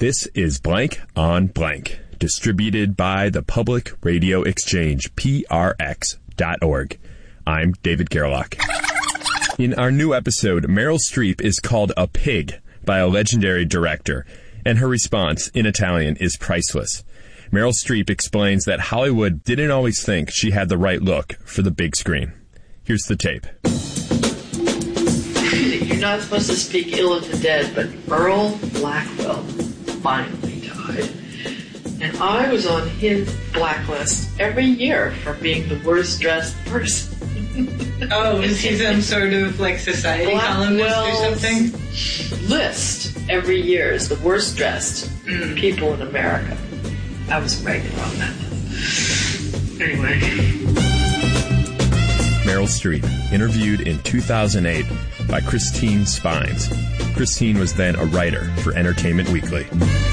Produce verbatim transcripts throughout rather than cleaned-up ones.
This is Blank on Blank, distributed by the Public Radio Exchange, P R X dot org. I'm David Gerlach. In our new episode, Meryl Streep is called a pig by a legendary director, and her response, in Italian, is priceless. Meryl Streep explains that Hollywood didn't always think she had the right look for the big screen. Here's the tape. You're not supposed to speak ill of the dead, but Earl Blackwell finally died. And I was on his blacklist every year for being the worst dressed person. Oh, is he some sort of like society columnist or something? List every year is the worst dressed mm. people in America. I was regular on that list. Anyway. Meryl Streep, interviewed in two thousand eight by Christine Spines. Christine was then a writer for Entertainment Weekly.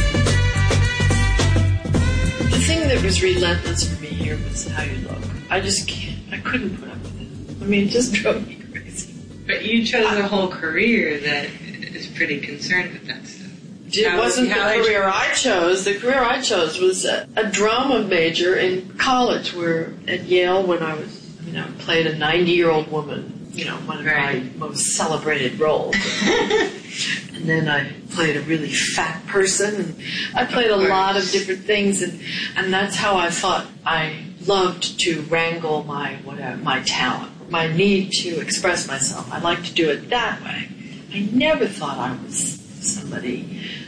The thing that was relentless for me here was how you look. I just can't, I couldn't put up with it. I mean, it just drove me crazy. But you chose a whole career that is pretty concerned with that stuff. It how, wasn't the career I chose. The career I chose was a, a drama major in college, where at Yale, when I was, you know, played a ninety-year-old woman, you know, one of right. my most celebrated roles. And then I played a really fat person, and I played a lot of different things, and, and that's how I thought I loved to wrangle my whatever, my talent, my need to express myself. I like to do it that way. I never thought I was somebody